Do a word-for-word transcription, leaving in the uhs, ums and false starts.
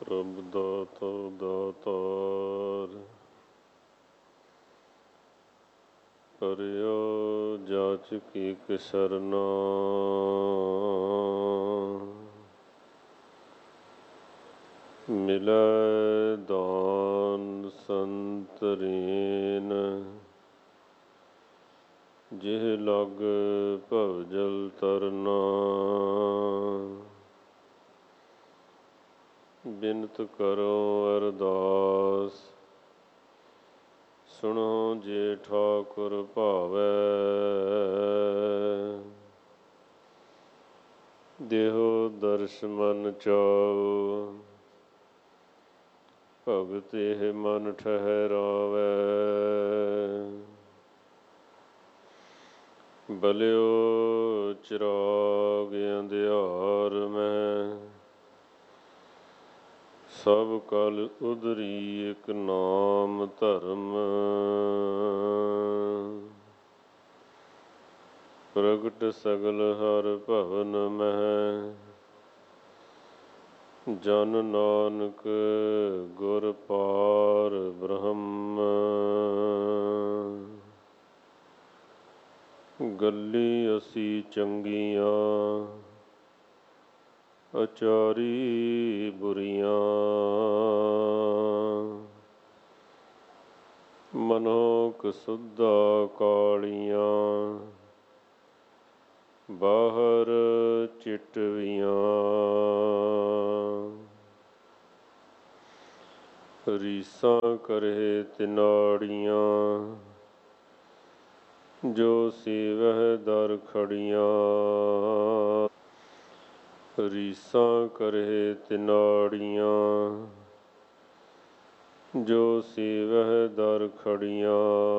ਪ੍ਰਭ ਦਾਤਾ ਦਾਤਾਰ, ਪਰਿਓ ਜਾਚਕ ਏਕ ਸਰਨਾ। ਮਿਲੈ ਦਾਨ ਸੰਤਰੇਨ, ਜਿਹ ਲਗ ਭਵਜਲ ਤਰਨਾ। ਬਿਨਤ ਕਰੋ ਅਰਦਾਸ, ਸੁਣੋ ਜੇ ਠਾਕੁਰ ਭਾਵੈ। ਦੇਹੋ ਦਰਸ ਮਨ ਚਾਉ, ਭਗਤ ਇਹ ਮਨ ਠਹਿਰਾਵੈ। ਬਲਿਓ ਚਿਰਾਗ ਅੰਧਿਆਰ ਮੈਂ, ਸਭ ਕਲ ਉਦਰੀ ਇਕ ਨਾਮ ਧਰਮ। ਪ੍ਰਗਟ ਸਗਲ ਹਰ ਭਵਨ ਮਹਿ, ਜਨ ਨਾਨਕ ਗੁਰ ਪਾਰ ਬ੍ਰਹਮ। ਗੱਲੀ ਅਸੀਂ ਚੰਗੀਆਂ, ਆਚਾਰੀ ਬੁਰੀਆਂ। ਮਨੋਕ ਸੁਧਾ ਕਾਲੀਆਂ, ਬਾਹਰ ਚਿਟਵੀਆਂ। ਰੀਸਾਂ ਕਰੇ ਤਿਨਾੜੀਆਂ, ਜੋ ਸੇਵਹਿ ਦਰ ਖੜੀਆਂ। ਰੀਸਾਂ ਕਰੇ ਤਿਨਾੜੀਆਂ, ਜੋ ਸੇਵਹਿ ਦਰ ਖੜੀਆਂ।